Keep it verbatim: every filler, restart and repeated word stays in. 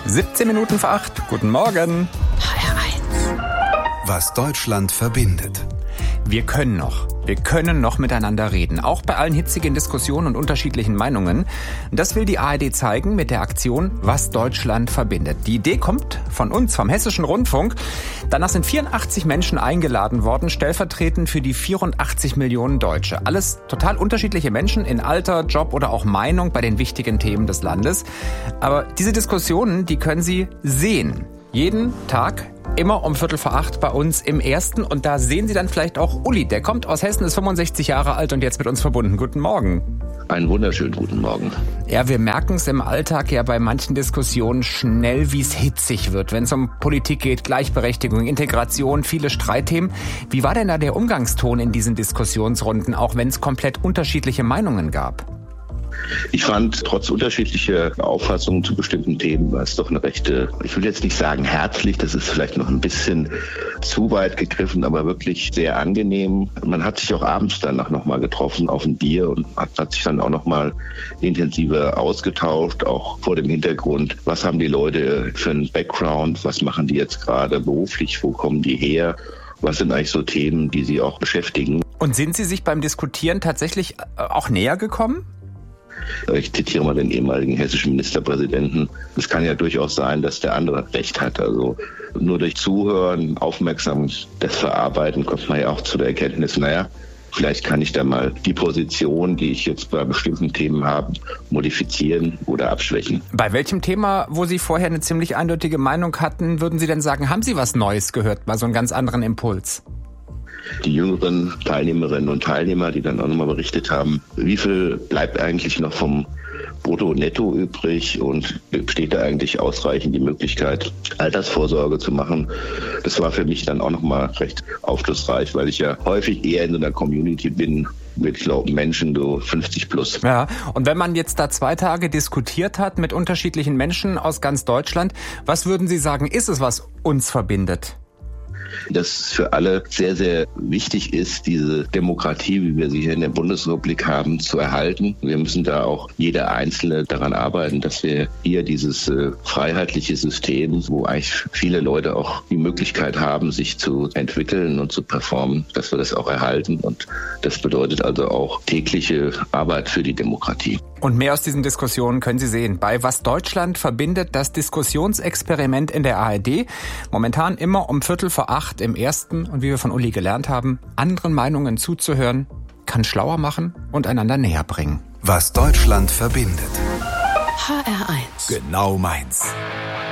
siebzehn Minuten vor acht. Guten Morgen. H R eins. Was Deutschland verbindet. Wir können noch. Wir können noch miteinander reden, auch bei allen hitzigen Diskussionen und unterschiedlichen Meinungen. Das will die A R D zeigen mit der Aktion Was Deutschland verbindet. Die Idee kommt von uns, vom Hessischen Rundfunk. Danach sind vierundachtzig Menschen eingeladen worden, stellvertretend für die vierundachtzig Millionen Deutsche. Alles total unterschiedliche Menschen in Alter, Job oder auch Meinung bei den wichtigen Themen des Landes. Aber diese Diskussionen, die können Sie sehen. Jeden Tag. Immer um Viertel vor acht bei uns im Ersten. Und da sehen Sie dann vielleicht auch Uli. Der kommt aus Hessen, ist fünfundsechzig Jahre alt und jetzt mit uns verbunden. Guten Morgen. Einen wunderschönen guten Morgen. Ja, wir merken es im Alltag ja bei manchen Diskussionen schnell, wie es hitzig wird. Wenn es um Politik geht, Gleichberechtigung, Integration, viele Streitthemen. Wie war denn da der Umgangston in diesen Diskussionsrunden, auch wenn es komplett unterschiedliche Meinungen gab? Ich fand, trotz unterschiedlicher Auffassungen zu bestimmten Themen, war es doch eine rechte, ich will jetzt nicht sagen herzlich, das ist vielleicht noch ein bisschen zu weit gegriffen, aber wirklich sehr angenehm. Man hat sich auch abends danach nochmal getroffen auf ein Bier und hat, hat sich dann auch nochmal intensiver ausgetauscht, auch vor dem Hintergrund, was haben die Leute für einen Background, was machen die jetzt gerade beruflich, wo kommen die her, was sind eigentlich so Themen, die sie auch beschäftigen. Und sind Sie sich beim Diskutieren tatsächlich auch näher gekommen? Ich zitiere mal den ehemaligen hessischen Ministerpräsidenten. Es kann ja durchaus sein, dass der andere Recht hat. Also nur durch Zuhören, aufmerksam das Verarbeiten, kommt man ja auch zu der Erkenntnis, naja, vielleicht kann ich da mal die Position, die ich jetzt bei bestimmten Themen habe, modifizieren oder abschwächen. Bei welchem Thema, wo Sie vorher eine ziemlich eindeutige Meinung hatten, würden Sie denn sagen, haben Sie was Neues gehört, mal so einen ganz anderen Impuls? Die jüngeren Teilnehmerinnen und Teilnehmer, die dann auch nochmal berichtet haben, wie viel bleibt eigentlich noch vom Brutto-Netto übrig und besteht da eigentlich ausreichend die Möglichkeit, Altersvorsorge zu machen. Das war für mich dann auch nochmal recht aufschlussreich, weil ich ja häufig eher in so einer Community bin, mit, ich glaube, Menschen so fünfzig plus. Ja, und wenn man jetzt da zwei Tage diskutiert hat mit unterschiedlichen Menschen aus ganz Deutschland, was würden Sie sagen, ist es, was uns verbindet? Dass für alle sehr, sehr wichtig ist, diese Demokratie, wie wir sie hier in der Bundesrepublik haben, zu erhalten. Wir müssen da auch jeder Einzelne daran arbeiten, dass wir hier dieses äh, freiheitliche System, wo eigentlich viele Leute auch die Möglichkeit haben, sich zu entwickeln und zu performen, dass wir das auch erhalten. Und das bedeutet also auch tägliche Arbeit für die Demokratie. Und mehr aus diesen Diskussionen können Sie sehen bei Was Deutschland verbindet, das Diskussionsexperiment in der A R D. Momentan immer um Viertel vor acht im Ersten. Und wie wir von Uli gelernt haben, anderen Meinungen zuzuhören, kann schlauer machen und einander näher bringen. Was Deutschland verbindet. H R eins. Genau meins.